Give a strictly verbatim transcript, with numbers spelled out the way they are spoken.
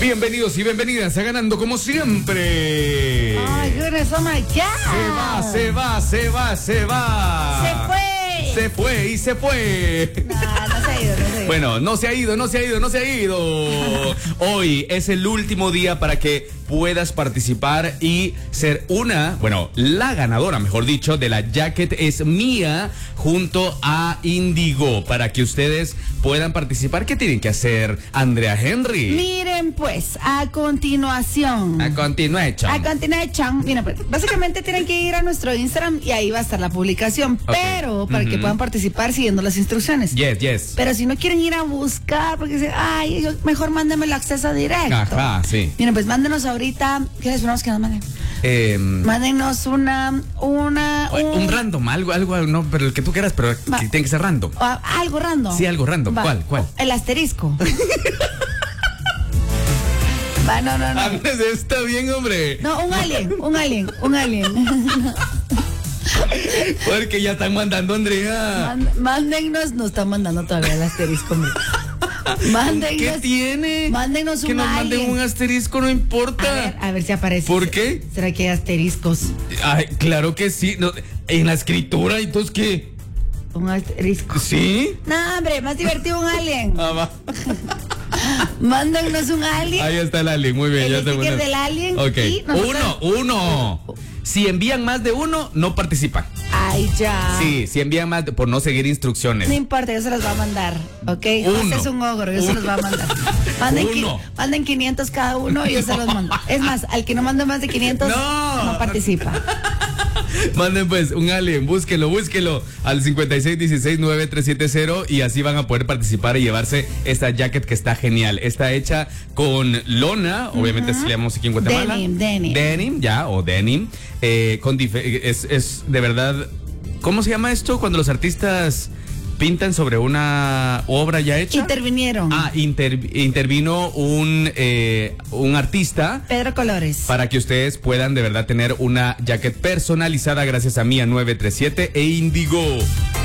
Bienvenidos y bienvenidas a Ganando como siempre. Ay, goodness, oh my God. Se va, se va, se va, se va. Se fue. Se fue y se fue. No, no se ha ido, no se ha ido. Bueno, no se ha ido, no se ha ido, no se ha ido. Hoy es el último día para que puedas participar y ser una, bueno, la ganadora, mejor dicho, de la Jacket es mía junto a Indigo. Para que ustedes puedan participar, ¿qué tienen que hacer, Andrea Henry? Miren, pues, a continuación. A continuación. A continuación. Mira, pues, básicamente tienen que ir a nuestro Instagram y ahí va a estar la publicación. Okay. Pero para uh-huh. que puedan participar siguiendo las instrucciones. Yes, yes. Pero si no quieren ir a buscar, porque dicen, ay, yo, mejor mándenme el acceso directo. Ajá, sí. Miren, pues mándenos ahorita. ¿Qué les esperamos que nos manden? Eh, Mándenos una, una, un, un, un random, algo, algo, no, pero el que tú quieras, pero Va. que tiene que ser random. a- algo random. Sí, algo random. Va. ¿Cuál, cuál? El asterisco. Va, no, no, no. Andrés, está bien, hombre. No, un alien, un alien, un alien. Porque ya están mandando, Andrea. Man- Mándennos, nos están mandando todavía el asterisco. Mira. Mándennos. ¿Qué tiene? Mándenos Que un nos manden alien. un asterisco, no importa. A ver, a ver si aparece. ¿Por qué? ¿Será que hay asteriscos? Ay, claro que sí. No, en la escritura, entonces, ¿qué? Un asterisco. ¿Sí? No, hombre, más divertido un alien. Ah, va. Mándennos un alien. Ahí está el alien, muy bien. El ya está sticker bueno. del alien. Ok. Y nosotros- Uno, uno. Si envían más de uno, no participan. Ay, ya. Sí, si envían más de- por no seguir instrucciones. No importa, yo se los voy a mandar, ¿ok? Uno. José es un ogro, yo se Uno. los voy a mandar. Manden, qui- Uno. manden quinientos cada uno y yo se los mando. Es más, al que no mande más de quinientos, No. no participa. Manden pues un alien, búsquelo, búsquelo al cincuenta y seis dieciséis noventa y tres setenta y así van a poder participar y llevarse esta jacket que está genial. Está hecha con lona, obviamente así le llamamos aquí en Guatemala. Denim, denim. Denim, ya, o denim. Eh, con dif- es, es de verdad, ¿cómo se llama esto? Cuando los artistas pintan sobre una obra ya hecha. Intervinieron. Ah, inter- intervino un, eh, un artista Pedro Colores. para que ustedes puedan de verdad tener una jacket personalizada gracias a Mía nueve tres siete e Indigo.